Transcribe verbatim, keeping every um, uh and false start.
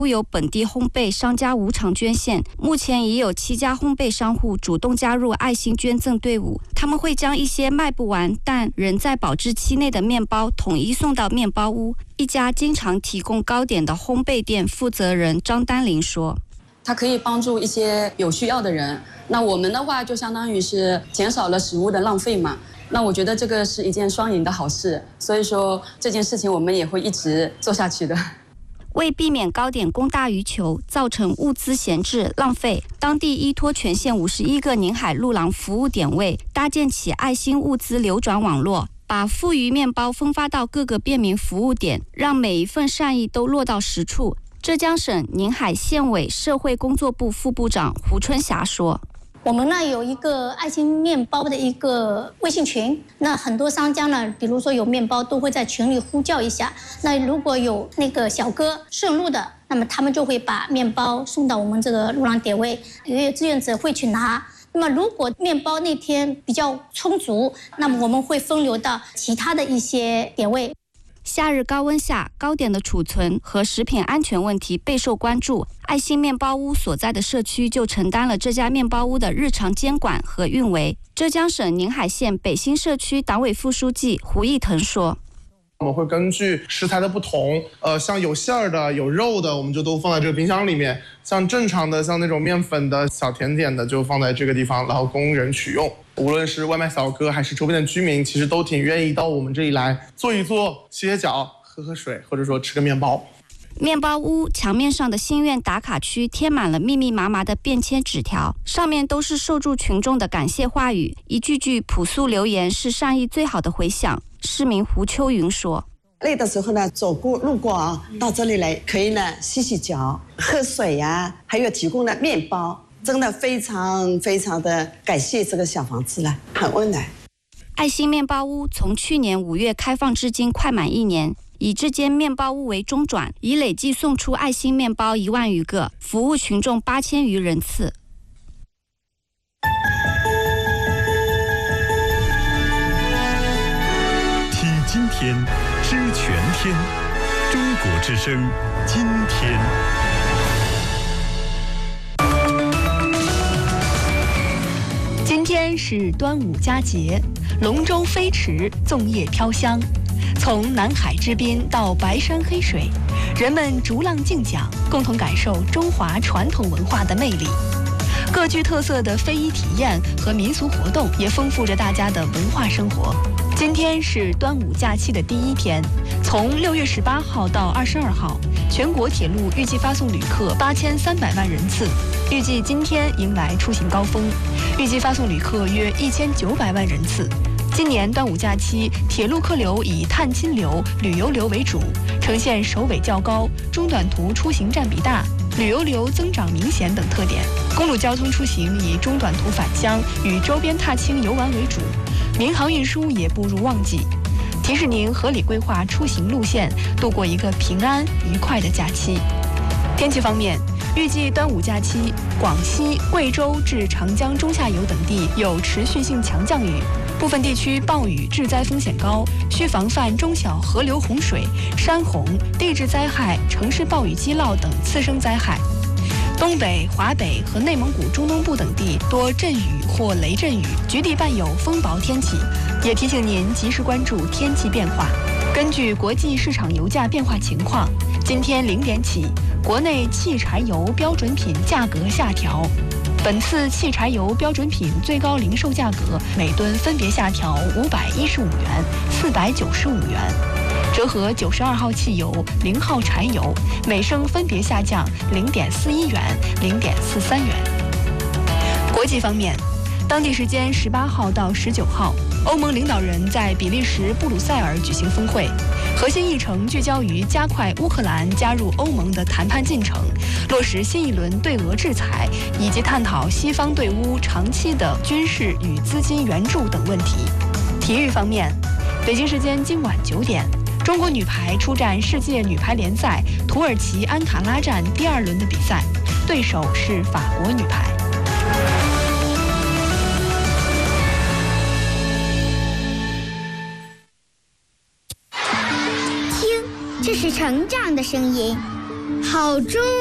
由本地烘焙商家无偿捐献，目前已有七家烘焙商户主动加入爱心捐赠队伍。他们会将一些卖不完但仍在保质期内的面包统一送到面包屋。一家经常提供糕点的烘焙店负责人张丹玲说：“ 它可以帮助一些有需要的人。那我们的话，就相当于是减少了食物的浪费嘛。那我觉得这个是一件双赢的好事，所以说这件事情我们也会一直做下去的。” 为避免糕点供大于求，造成物资闲置浪费，当地依托全县五十一个宁海路廊服务点位，搭建起爱心物资流转网络，把富余面包分发到各个便民服务点，让每一份善意都落到实处。浙江省宁海县委社会工作部副部长胡春霞说：“ 我们呢有一个爱心面包的一个微信群，那很多商家呢，比如说有面包都会在群里呼叫一下。那如果有那个小哥顺路的，那么他们就会把面包送到我们这个路廊点位，也有志愿者会去拿。那么如果面包那天比较充足，那么我们会分流到其他的一些点位。” 夏日高温下，糕点的储存和食品安全问题备受关注。爱心面包屋所在的社区就承担了这家面包屋的日常监管和运维。浙江省宁海县北新社区党委副书记胡义腾说：“ 我们会根据食材的不同，呃，像有馅儿的、有肉的，我们就都放在这个冰箱里面；像正常的，像那种面粉的小甜点的，就放在这个地方，然后供人取用。无论是外卖小哥还是周边的居民，其实都挺愿意到我们这里来坐一坐、洗洗脚、喝喝水，或者说吃个面包。” 面包屋墙面上的心愿打卡区贴满了密密麻麻的便签纸条，上面都是受助群众的感谢话语，一句句朴素留言是善意最好的回响。市民胡秋云说：“ 累的时候呢，走过路过啊，到这里来可以呢洗洗脚、喝水呀、啊，还有提供的面包，真的非常非常的感谢这个小房子了，很温暖。” 爱心面包屋从去年五月开放至今快满一年，以这间面包屋为中转，已累计送出爱心面包一万余个，服务群众八千余人次。 听今天，知全天，中国之声，今天。 今天是端午佳节，龙舟飞驰，粽叶飘香。从南海之滨到白山黑水，人们逐浪竞桨，共同感受中华传统文化的魅力。各具特色的非遗体验和民俗活动也丰富着大家的文化生活。今天是端午假期的第一天，从六月十八号到二十二号，全国铁路预计发送旅客八千三百万人次，预计今天迎来出行高峰，预计发送旅客约一千九百万人次。今年端午假期，铁路客流以探亲流、旅游流为主，呈现首尾较高、中短途出行占比大、旅游流增长明显等特点。公路交通出行以中短途返乡与周边踏青游玩为主，民航运输也步入旺季。提示您合理规划出行路线，度过一个平安愉快的假期。天气方面，预计端午假期，广西、贵州至长江中下游等地有持续性强降雨，部分地区暴雨致灾风险高，需防范中小河流洪水、山洪、地质灾害、城市暴雨积涝等次生灾害。东北、华北和内蒙古中东部等地多阵雨或雷阵雨，局地伴有风雹天气，也提醒您及时关注天气变化。根据国际市场油价变化情况，今天零点起，国内汽柴油标准品价格下调。本次汽柴油标准品最高零售价格每吨分别下调五百一十五元、四百九十五元，折合九十二号汽油、零号柴油每升分别下降零点四一元、零点四三元。国际方面，当地时间十八号到十九号，欧盟领导人在比利时布鲁塞尔举行峰会，核心议程聚焦于加快乌克兰加入欧盟的谈判进程，落实新一轮对俄制裁，以及探讨西方对乌长期的军事与资金援助等问题。体育方面，北京时间今晚九点，中国女排出战世界女排联赛土耳其安卡拉站第二轮的比赛，对手是法国女排。 这是成长的声音， 好重。